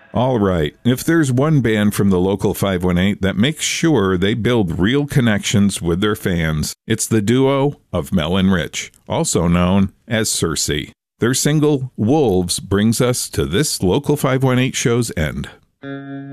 All right. If there's one band from the local 518 that makes sure they build real connections with their fans, it's the duo of Mel and Rich, also known as Circe. Their single, Wolves, brings us to this local 518 show's end.